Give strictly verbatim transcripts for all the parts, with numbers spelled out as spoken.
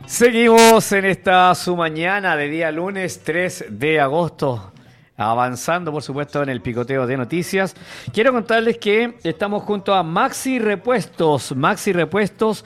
Seguimos en esta su mañana de día lunes tres de agosto, avanzando por supuesto en el picoteo de noticias. Quiero contarles que estamos junto a Maxi Repuestos. Maxi Repuestos,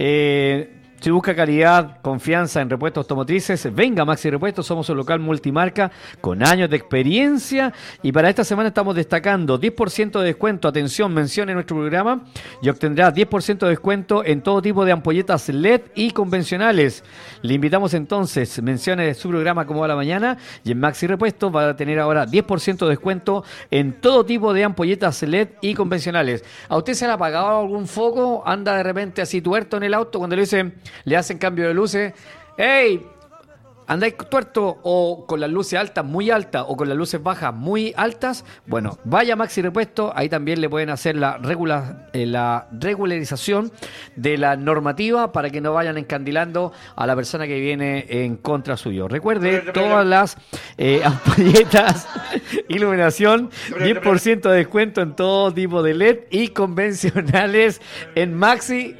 eh, si busca calidad, confianza en repuestos automotrices, venga Maxi Repuestos, somos un local multimarca con años de experiencia y para esta semana estamos destacando diez por ciento de descuento, atención, mencione nuestro programa y obtendrá diez por ciento de descuento en todo tipo de ampolletas L E D y convencionales. Le invitamos entonces, mencione su programa Como va la mañana y en Maxi Repuestos va a tener ahora diez por ciento de descuento en todo tipo de ampolletas L E D y convencionales. ¿A usted se le ha apagado algún foco? ¿Anda de repente así tuerto en el auto cuando le dicen... le hacen cambio de luces? ¡Ey! ¿Andáis tuerto o con las luces altas muy altas o con las luces bajas muy altas? Bueno, vaya a Maxi Repuesto, ahí también le pueden hacer la, regula, eh, la regularización de la normativa para que no vayan encandilando a la persona que viene en contra suyo. Recuerde, todas las eh, ampolletas, iluminación, diez por ciento de descuento en todo tipo de L E D y convencionales en Maxi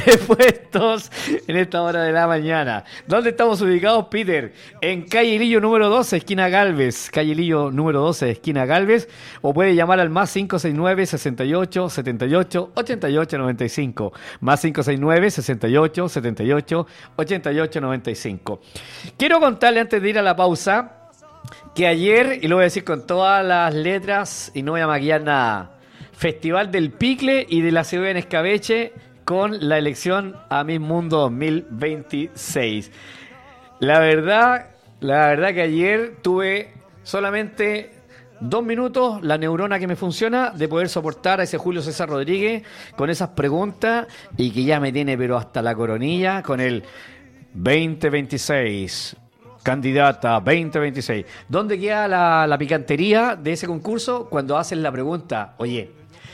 Repuestos en esta hora de la mañana. ¿Dónde estamos ubicados, Peter? En calle Lillo número doce, esquina Galvez. Calle Lillo número doce, esquina Galvez. O puede llamar al más cinco seis nueve, sesenta y ocho, setenta y ocho, ochenta y ocho noventa y cinco. Más cinco seis nueve, sesenta y ocho, setenta y ocho, ochenta y ocho noventa y cinco. Quiero contarle antes de ir a la pausa que ayer, y lo voy a decir con todas las letras y no voy a maquillar nada, Festival del Picle y de la Cebolla en Escabeche con la elección a Miss Mundo dos mil veintiséis. La verdad, la verdad que ayer tuve solamente dos minutos, la neurona que me funciona, de poder soportar a ese Julio César Rodríguez con esas preguntas y que ya me tiene pero hasta la coronilla con el veinte veintiséis. Candidata veinte veintiséis. ¿Dónde queda la, la picantería de ese concurso? Cuando hacen la pregunta, oye,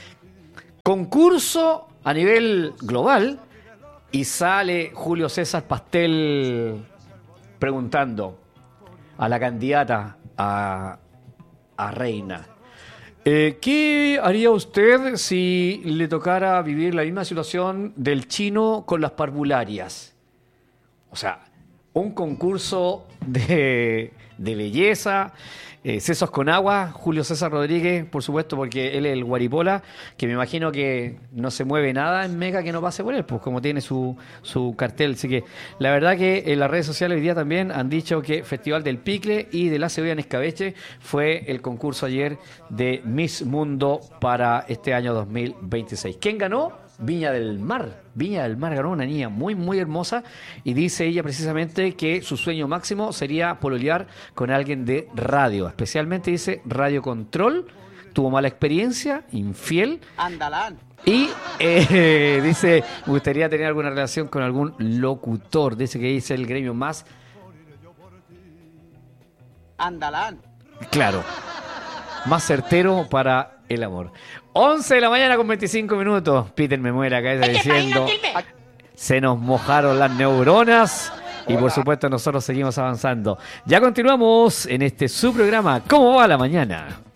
concurso a nivel global, y sale Julio César Pastel preguntando a la candidata a, a reina, eh, ¿qué haría usted si le tocara vivir la misma situación del chino con las parvularias? O sea, un concurso de, de belleza, eh, sesos con agua, Julio César Rodríguez, por supuesto, porque él es el guaripola, que me imagino que no se mueve nada en Mega que no pase por él, pues como tiene su, su cartel. Así que la verdad que en las redes sociales hoy día también han dicho que Festival del Picle y de la Cebolla en Escabeche fue el concurso ayer de Miss Mundo para este año dos mil veintiséis. ¿Quién ganó? Viña del Mar. Viña del Mar ganó una niña muy, muy hermosa y dice ella precisamente que su sueño máximo sería pololear con alguien de radio. Especialmente dice Radio Control. Tuvo mala experiencia, infiel. Andalán. Y eh, dice, me gustaría tener alguna relación con algún locutor. Dice que dice el gremio más... Andalán. Claro. Más certero para el amor. once de la mañana con veinticinco minutos. Peter me muere acá diciendo... Se nos mojaron las neuronas. Y por supuesto nosotros seguimos avanzando. Ya continuamos en este su programa ¿Cómo va la mañana?